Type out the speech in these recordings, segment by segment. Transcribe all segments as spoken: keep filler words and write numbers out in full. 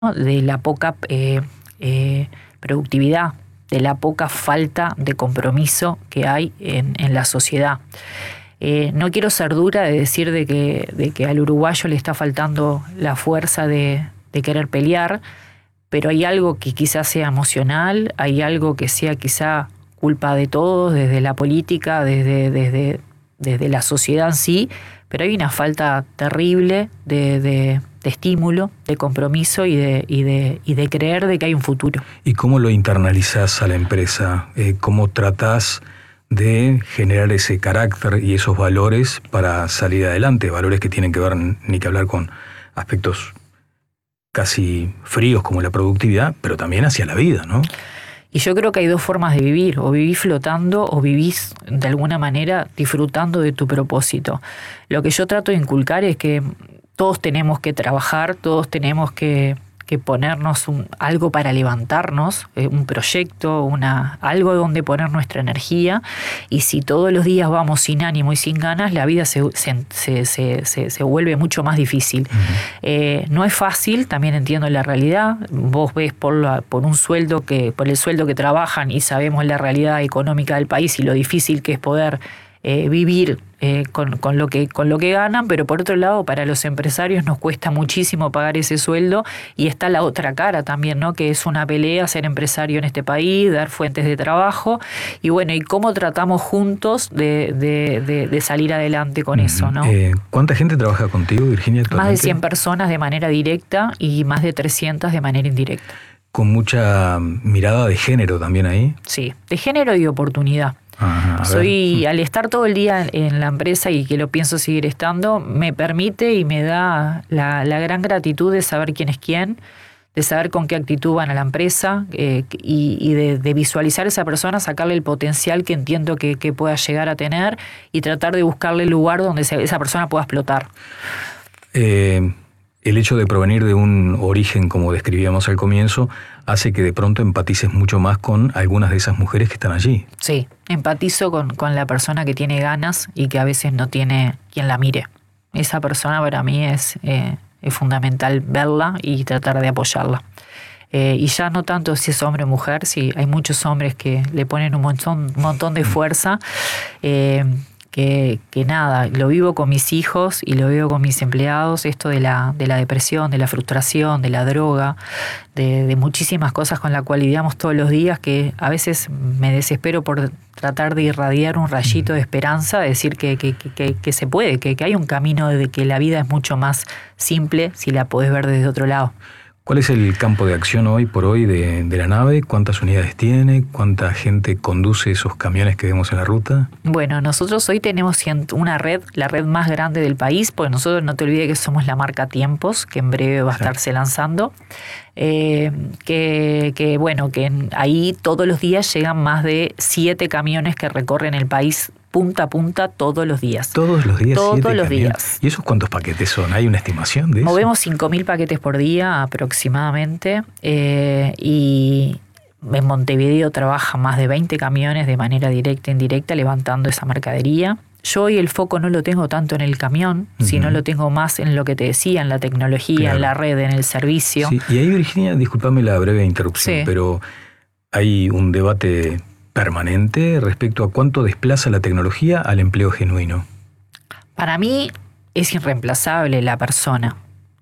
de la poca eh, eh, productividad, de la poca falta de compromiso que hay en, en la sociedad. Eh, no quiero ser dura de decir de que, de que al uruguayo le está faltando la fuerza de, de querer pelear, pero hay algo que quizás sea emocional, hay algo que sea quizá culpa de todos, desde la política, desde, desde, desde la sociedad en sí, pero hay una falta terrible de, de, de estímulo, de compromiso y de, y, de, y de creer de que hay un futuro. ¿Y cómo lo internalizás a la empresa? Eh, ¿Cómo tratás de generar ese carácter y esos valores para salir adelante? Valores que tienen que ver, ni que hablar con aspectos casi fríos como la productividad, pero también hacia la vida, ¿no? Y yo creo que hay dos formas de vivir, o vivís flotando o vivís de alguna manera disfrutando de tu propósito. Lo que yo trato de inculcar es que todos tenemos que trabajar, todos tenemos que, que ponernos un, algo para levantarnos, eh, un proyecto, una, algo donde poner nuestra energía, y si todos los días vamos sin ánimo y sin ganas, la vida se, se, se, se, se, se vuelve mucho más difícil. Uh-huh. Eh, no es fácil, también entiendo la realidad. Vos ves por, la, por un sueldo que, por el sueldo que trabajan y sabemos la realidad económica del país y lo difícil que es poder eh, vivir eh, con, con, lo que, con lo que ganan, pero por otro lado, para los empresarios nos cuesta muchísimo pagar ese sueldo, y está la otra cara también, ¿no? Que es una pelea ser empresario en este país, dar fuentes de trabajo, y bueno, y cómo tratamos juntos de, de, de, de salir adelante con uh-huh. eso, ¿no? Eh, ¿Cuánta gente trabaja contigo, Virginia, actualmente? Más de cien personas de manera directa y más de trescientas de manera indirecta. ¿Con mucha mirada de género también ahí? Sí, de género y de oportunidad. Ajá, Soy, al estar todo el día en la empresa y que lo pienso seguir estando, me permite y me da la, la gran gratitud de saber quién es quién, de saber con qué actitud van a la empresa eh, y, y de, de visualizar a esa persona, sacarle el potencial que entiendo que, que pueda llegar a tener y tratar de buscarle el lugar donde esa persona pueda explotar. Eh... El hecho de provenir de un origen, como describíamos al comienzo, hace que de pronto empatices mucho más con algunas de esas mujeres que están allí. Sí, empatizo con, con la persona que tiene ganas y que a veces no tiene quien la mire. Esa persona para mí es, eh, es fundamental verla y tratar de apoyarla. Eh, y ya no tanto si es hombre o mujer, sí, hay muchos hombres que le ponen un montón, un montón de fuerza. Eh, Que, que nada, lo vivo con mis hijos y lo vivo con mis empleados, esto de la, de la depresión, de la frustración, de la droga, de, de muchísimas cosas con las cuales lidiamos todos los días, que a veces me desespero por tratar de irradiar un rayito de esperanza, de decir que, que, que, que se puede, que, que hay un camino de que la vida es mucho más simple si la podés ver desde otro lado. ¿Cuál es el campo de acción hoy por hoy de, de la nave? ¿Cuántas unidades tiene? ¿Cuánta gente conduce esos camiones que vemos en la ruta? Bueno, nosotros hoy tenemos una red, la red más grande del país, porque nosotros, no te olvides que somos la marca Tiempos, que en breve va a estarse lanzando. Eh, que, que bueno, que ahí todos los días llegan más de siete camiones que recorren el país punta a punta todos los días. Todos los días. Todos siete los camiones. días. ¿Y esos cuántos paquetes son? ¿Hay una estimación de eso? Movemos cinco mil paquetes por día aproximadamente, eh, y en Montevideo trabajan más de veinte camiones de manera directa e indirecta levantando esa mercadería. Yo hoy el foco no lo tengo tanto en el camión, uh-huh. sino lo tengo más en lo que te decía, en la tecnología, claro. en la red, en el servicio. Sí. Y ahí, Virginia, discúlpame la breve interrupción, sí. pero hay un debate permanente respecto a cuánto desplaza la tecnología al empleo genuino. Para mí es irreemplazable la persona.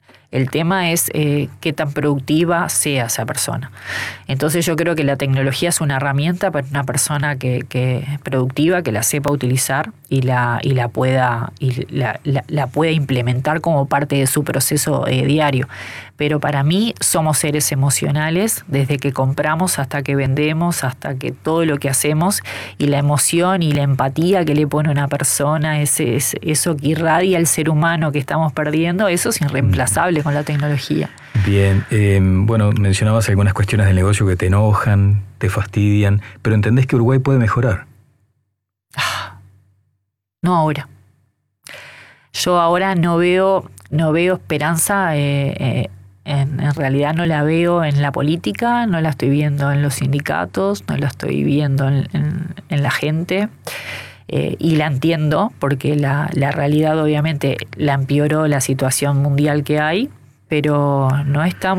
El tema es eh, qué tan productiva sea esa persona. Entonces yo creo que la tecnología es una herramienta para una persona que, que es productiva, que la sepa utilizar y la, y la, pueda, y la, la, la pueda implementar como parte de su proceso eh, diario. Pero para mí somos seres emocionales, desde que compramos hasta que vendemos, hasta que todo lo que hacemos, y la emoción y la empatía que le pone una persona, ese, ese, eso que irradia el ser humano que estamos perdiendo, eso es irreemplazable con la tecnología. Bien, eh, bueno, mencionabas algunas cuestiones del negocio que te enojan, te fastidian, pero ¿entendés que Uruguay puede mejorar? No ahora. Yo ahora no veo, no veo esperanza, eh, eh, en, en realidad no la veo en la política, no la estoy viendo en los sindicatos, no la estoy viendo en, en, en la gente. Eh, y la entiendo porque la, la realidad obviamente la empeoró la situación mundial que hay, pero no estamos